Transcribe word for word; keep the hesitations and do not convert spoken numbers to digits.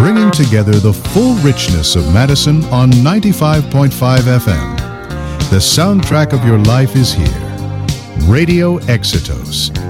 bringing together the full richness of Madison on ninety-five point five F M. The soundtrack of your life is here. Radio Exitos,